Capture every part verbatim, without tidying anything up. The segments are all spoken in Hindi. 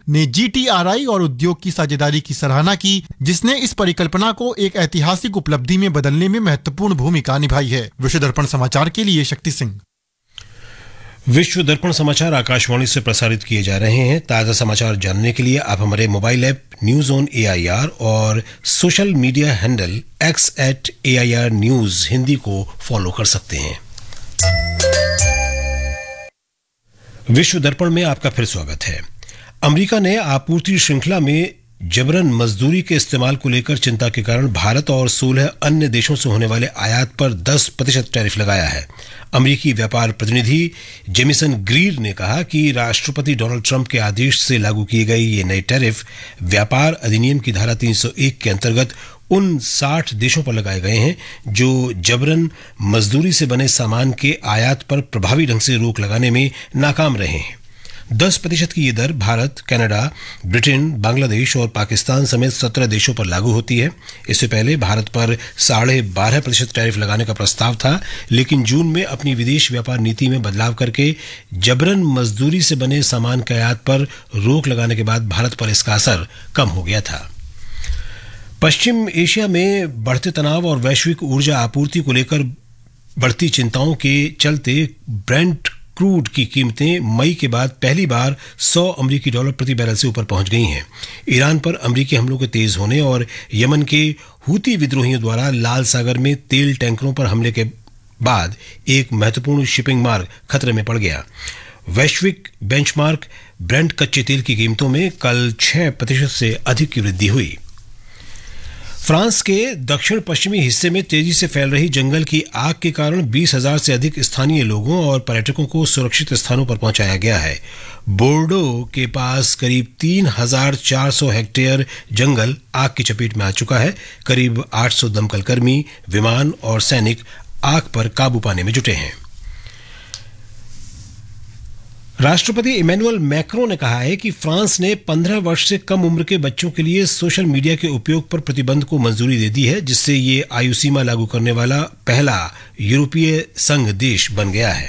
ने जी टी आर आई और उद्योग की साझेदारी की सराहना की, जिसने इस परिकल्पना को एक ऐतिहासिक उपलब्धि में बदलने में महत्वपूर्ण भूमिका निभाई है। विश्व दर्पण समाचार के लिए शक्ति सिंह। विश्व दर्पण समाचार आकाशवाणी से प्रसारित किए जा रहे हैं। ताज़ा समाचार जानने के लिए आप हमारे mobile app news on A I R और social media handle x eight A I R news Hindi को फॉलो कर सकते हैं। विश्व दर्पण में आपका फिर स्वागत है। अमेरिका ने आपूर्ति श्रृंखला में जबरन मजदूरी के इस्तेमाल को लेकर चिंता के कारण भारत और सोलह अन्य देशों से होने वाले आयात पर दस प्रतिशत टैरिफ लगाया है। अमेरिकी व्यापार प्रतिनिधि जेमिसन ग्रीर ने कहा कि राष्ट्रपति डोनाल्ड ट्रंप के आदेश से लागू किए गए ये नए टैरिफ व्यापार अधिनियम की धारा तीन सौ एक के अंतर्गत उन साठ देशों पर लगाए गए हैं जो जबरन मजदूरी से बने सामान के आयात पर प्रभावी ढंग से रोक लगाने में नाकाम रहे हैं। दस प्रतिशत की ये दर भारत, कनाडा, ब्रिटेन, बांग्लादेश और पाकिस्तान समेत सत्रह देशों पर लागू होती है। इससे पहले भारत पर साढ़े बारह प्रतिशत टैरिफ लगाने का प्रस्ताव था, लेकिन जून में अपनी विदेश व्यापार नीति में बदलाव करके जबरन मजदूरी से बने सामान के आयात पर रोक लगाने के बाद भारत पर इसका असर कम हो गया था। पश्चिम एशिया में बढ़ते तनाव और वैश्विक ऊर्जा आपूर्ति को लेकर बढ़ती चिंताओं के चलते ब्रेंट क्रूड की कीमतें मई के बाद पहली बार सौ अमरीकी डॉलर प्रति बैरल से ऊपर पहुंच गई हैं। ईरान पर अमरीकी हमलों के तेज होने और यमन के हूती विद्रोहियों द्वारा लाल सागर में तेल टैंकरों पर हमले के बाद एक महत्वपूर्ण शिपिंग मार्ग खतरे में पड़ गया। वैश्विक बेंचमार्क ब्रेंट कच्चे तेल की कीमतों में कल छह प्रतिशत से अधिक की वृद्धि हुई। फ्रांस के दक्षिण पश्चिमी हिस्से में तेजी से फैल रही जंगल की आग के कारण बीस हजार से अधिक स्थानीय लोगों और पर्यटकों को सुरक्षित स्थानों पर पहुंचाया गया है। बोर्डो के पास करीब तीन हजार चार सौ हेक्टेयर जंगल आग की चपेट में आ चुका है। करीब आठ सौ दमकल कर्मी, विमान और सैनिक आग पर काबू पाने में जुटे हैं। राष्ट्रपति इमैनुअल मैक्रों ने कहा है कि फ्रांस ने पंद्रह वर्ष से कम उम्र के बच्चों के लिए सोशल मीडिया के उपयोग पर प्रतिबंध को मंजूरी दे दी है, जिससे ये आयु सीमा लागू करने वाला पहला यूरोपीय संघ देश बन गया है।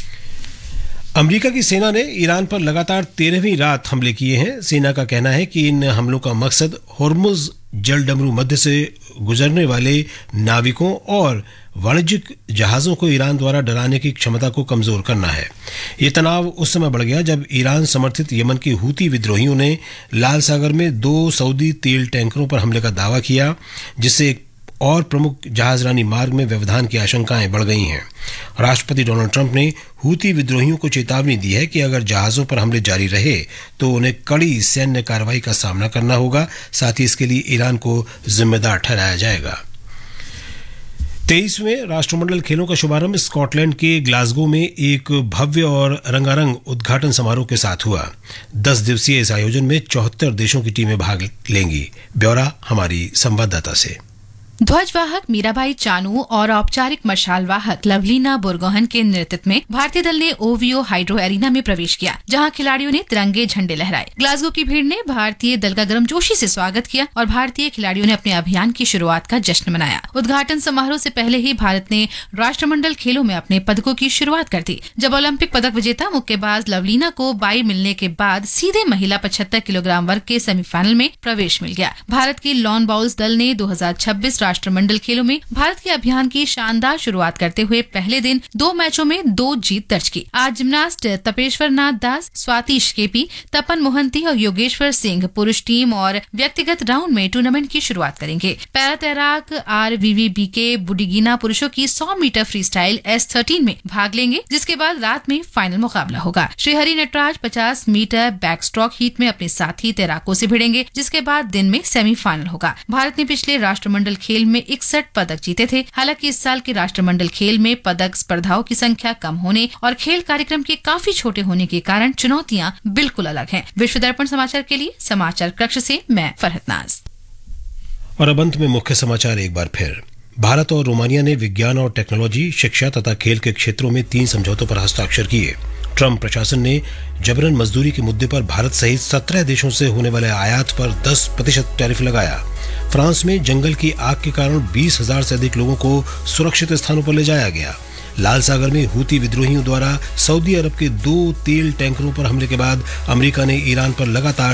अमेरिका की सेना ने ईरान पर लगातार तेरहवीं रात हमले किए हैं। सेना का कहना है कि इन हमलों का मकसद होर्मुज जलडमरू मध्य से गुजरने वाले नाविकों और वाणिज्यिक जहाजों को ईरान द्वारा डराने की क्षमता को कमजोर करना है। ये तनाव उस समय बढ़ गया जब ईरान समर्थित यमन के हूती विद्रोहियों ने लाल सागर में दो सऊदी तेल टैंकरों पर हमले का दावा किया, जिससे एक और प्रमुख जहाजरानी मार्ग में व्यवधान की आशंकाएं बढ़ गई हैं। राष्ट्रपति डोनाल्ड ट्रंप ने हूती विद्रोहियों को चेतावनी दी है कि अगर जहाजों पर हमले जारी रहे तो उन्हें कड़ी सैन्य कार्रवाई का सामना करना होगा। साथ ही इसके लिए ईरान को जिम्मेदार ठहराया जाएगा। तेईसवें राष्ट्रमंडल खेलों का शुभारंभ स्कॉटलैंड के ग्लासगो में एक भव्य और रंगारंग उद्घाटन समारोह के साथ हुआ। दस दिवसीय इस आयोजन में चौहत्तर देशों की टीमें भाग लेंगी। ब्यौरा हमारी संवाददाता से। ध्वजवाहक मीराबाई चानू और औपचारिक मशाल वाहक लवलीना बुरगोहन के नेतृत्व में भारतीय दल ने ओवियो हाइड्रो एरिना में प्रवेश किया, जहां खिलाड़ियों ने तिरंगे झंडे लहराए। ग्लासगो की भीड़ ने भारतीय दल का गर्मजोशी से स्वागत किया और भारतीय खिलाड़ियों ने अपने अभियान की शुरुआत का जश्न मनाया। उद्घाटन समारोह से पहले ही भारत ने राष्ट्रमंडल खेलों में अपने पदकों की शुरुआत कर दी, जब ओलंपिक पदक विजेता मुक्केबाज लवलीना को बाई मिलने के बाद सीधे महिला पचहत्तर किलोग्राम वर्ग के सेमीफाइनल में प्रवेश मिल गया। भारत की लॉन बाउल्स दल ने दो हजार छब्बीस राष्ट्रमंडल खेलों में भारत के अभियान की शानदार शुरुआत करते हुए पहले दिन दो मैचों में दो जीत दर्ज की। आज जिम्नास्ट तपेश्वर नाथ दास, स्वाति केपी, तपन मोहंती और योगेश्वर सिंह पुरुष टीम और व्यक्तिगत राउंड में टूर्नामेंट की शुरुआत करेंगे। पैरा तैराक आर वी वी बी के बुडिगिना पुरुषों की सौ metre free style S thirteen में भाग लेंगे, जिसके बाद रात में फाइनल मुकाबला होगा। श्रीहरि नटराज पचास मीटर बैक स्ट्रोक हीट में अपने साथी तैराकों से भिड़ेंगे, जिसके बाद दिन में सेमीफाइनल होगा। भारत ने पिछले राष्ट्रमंडल खेल में इकसठ पदक जीते थे। हालांकि इस साल के राष्ट्रमंडल खेल में पदक स्पर्धाओं की संख्या कम होने और खेल कार्यक्रम के काफी छोटे होने के कारण चुनौतियां बिल्कुल अलग हैं। विश्व दर्पण समाचार के लिए समाचार कक्ष से मैं फरहत नाज। और अब अंत में मुख्य समाचार एक बार फिर। भारत और रोमानिया ने विज्ञान और टेक्नोलॉजी, शिक्षा तथा खेल के क्षेत्रों में तीन समझौतों पर हस्ताक्षर किए। ट्रंप प्रशासन ने जबरन मजदूरी के मुद्दे पर भारत सहित सत्रह देशों से होने वाले आयात पर दस प्रतिशत टैरिफ लगाया। फ्रांस में जंगल की आग के कारण बीस हजार से अधिक लोगों को सुरक्षित स्थानों पर ले जाया गया। लाल सागर में हूती विद्रोहियों द्वारा सऊदी अरब के दो तेल टैंकरों पर हमले के बाद अमेरिका ने ईरान पर लगातार